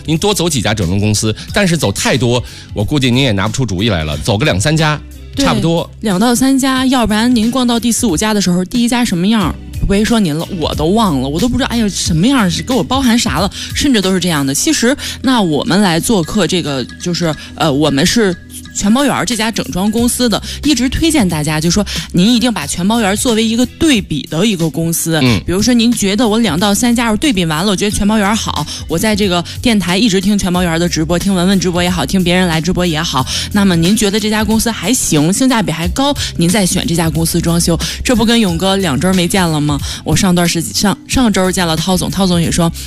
您多走几家整容公司，但是走太多，我估计您也拿不出主意来了，走个2、3家。差不多 2到3家，要不然您逛到第4、5家的时候，第一家什么样？不别说您了，我都忘了，我都不知道，哎呀，什么样是给我包含啥了，甚至都是这样的。其实，那我们来做客这个，就是我们是全包园这家整装公司的，一直推荐大家，就说您一定把全包园作为一个对比的一个公司。比如说您觉得我2到3家我对比完了，我觉得全包园好，我在这个电台一直听全包园的直播，听文文直播也好，听别人来直播也好，那么您觉得这家公司还行，性价比还高，您再选这家公司装修。这不跟勇哥2周没见了吗？我上个周见了涛总，涛总也说